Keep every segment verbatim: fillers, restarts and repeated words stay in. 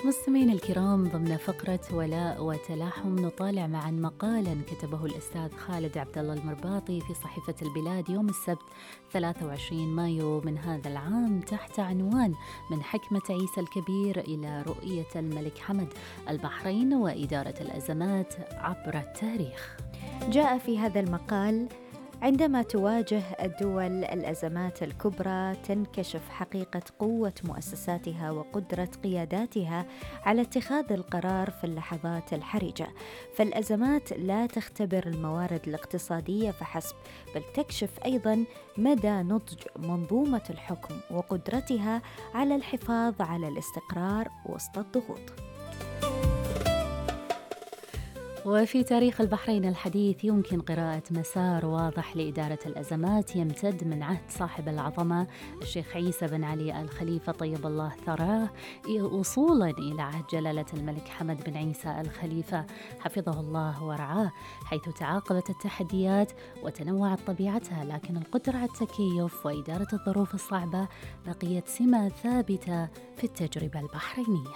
مستمعينا الكرام، ضمن فقرة ولاء وتلاحم نطالع معا مقالا كتبه الأستاذ خالد عبد الله المرباطي في صحيفة البلاد يوم السبت ثلاثة وعشرين مايو من هذا العام تحت عنوان من حكمة عيسى الكبير إلى رؤية الملك حمد البحرين وإدارة الأزمات عبر التاريخ. جاء في هذا المقال: عندما تواجه الدول الأزمات الكبرى تنكشف حقيقة قوة مؤسساتها وقدرة قياداتها على اتخاذ القرار في اللحظات الحرجة. فالأزمات لا تختبر الموارد الاقتصادية فحسب، بل تكشف أيضاً مدى نضج منظومة الحكم وقدرتها على الحفاظ على الاستقرار وسط الضغوط. وفي تاريخ البحرين الحديث يمكن قراءة مسار واضح لإدارة الأزمات يمتد من عهد صاحب العظمة الشيخ عيسى بن علي الخليفة طيب الله ثراه وصولا إلى عهد جلالة الملك حمد بن عيسى الخليفة حفظه الله ورعاه، حيث تعاقبت التحديات وتنوعت طبيعتها، لكن القدرة على التكيف وإدارة الظروف الصعبة بقيت سمة ثابتة في التجربة البحرينية.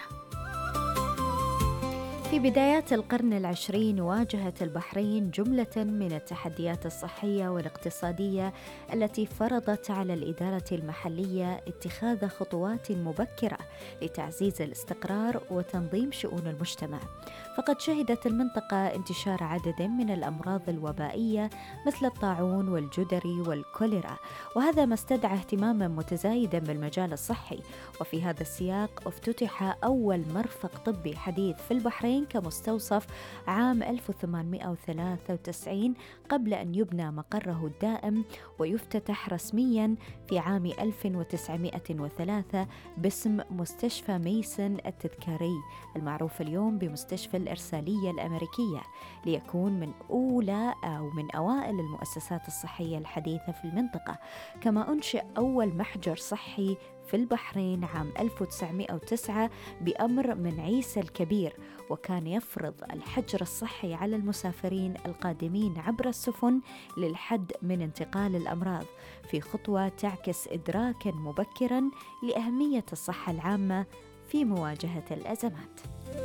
في بدايات القرن العشرين واجهت البحرين جملة من التحديات الصحية والاقتصادية التي فرضت على الإدارة المحلية اتخاذ خطوات مبكرة لتعزيز الاستقرار وتنظيم شؤون المجتمع. فقد شهدت المنطقة انتشار عدد من الأمراض الوبائية مثل الطاعون والجدري والكوليرا، وهذا ما استدعى اهتماما متزايدا بالمجال الصحي. وفي هذا السياق افتتح أول مرفق طبي حديث في البحرين كمستوصف عام ألف وثمانمائة وثلاثة وتسعين قبل أن يبنى مقره الدائم ويفتتح رسميا في عام ألف وتسعمائة وثلاثة باسم مستشفى ميسن التذكاري المعروف اليوم بمستشفى الإرسالية الأمريكية، ليكون من أولى أو من أوائل المؤسسات الصحية الحديثة في المنطقة. كما أنشئ أول محجر صحي في البحرين عام ألف وتسعمائة وتسعة بأمر من عيسى الكبير، وكان يفرض الحجر الصحي على المسافرين القادمين عبر السفن للحد من انتقال الأمراض، في خطوة تعكس إدراكا مبكرا لأهمية الصحة العامة في مواجهة الأزمات.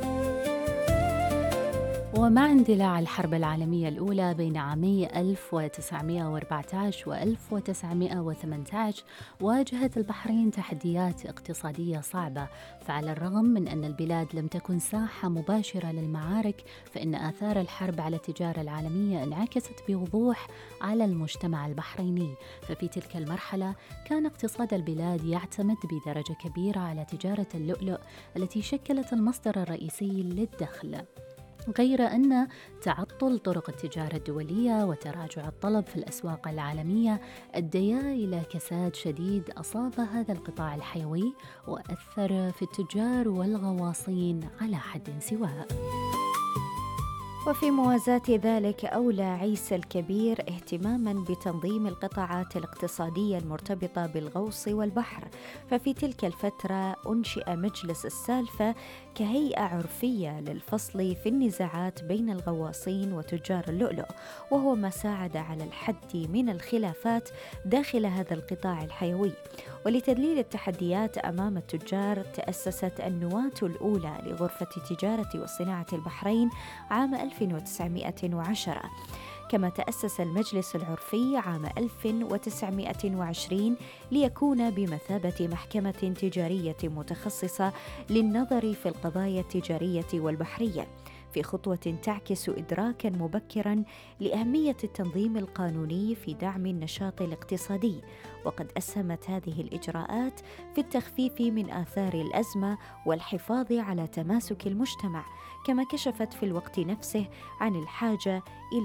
ومع اندلاع الحرب العالمية الأولى بين عامي ألف وتسعمائة وأربعة عشر و ألف وتسعمائة وثمانية عشر واجهت البحرين تحديات اقتصادية صعبة، فعلى الرغم من أن البلاد لم تكن ساحة مباشرة للمعارك، فإن آثار الحرب على التجارة العالمية انعكست بوضوح على المجتمع البحريني. ففي تلك المرحلة كان اقتصاد البلاد يعتمد بدرجة كبيرة على تجارة اللؤلؤ التي شكلت المصدر الرئيسي للدخل، غير أن تعطل طرق التجارة الدولية وتراجع الطلب في الأسواق العالمية أديا إلى كساد شديد أصاب هذا القطاع الحيوي وأثر في التجار والغواصين على حد سواء. وفي موازاة ذلك أولى عيسى الكبير اهتماماً بتنظيم القطاعات الاقتصادية المرتبطة بالغوص والبحر. ففي تلك الفترة أنشئ مجلس السالفة كهيئة عرفية للفصل في النزاعات بين الغواصين وتجار اللؤلؤ، وهو ما ساعد على الحد من الخلافات داخل هذا القطاع الحيوي. ولتذليل التحديات أمام التجار تأسست النواة الأولى لغرفة تجارة وصناعة البحرين عام ألف وتسعمائة وعشرة، كما تأسس المجلس العرفي عام ألف وتسعمائة وعشرين ليكون بمثابة محكمة تجارية متخصصة للنظر في القضايا التجارية والبحرية، في خطوة تعكس إدراكاً مبكراً لأهمية التنظيم القانوني في دعم النشاط الاقتصادي. وقد أسهمت هذه الإجراءات في التخفيف من آثار الأزمة والحفاظ على تماسك المجتمع، كما كشفت في الوقت نفسه عن الحاجة إلى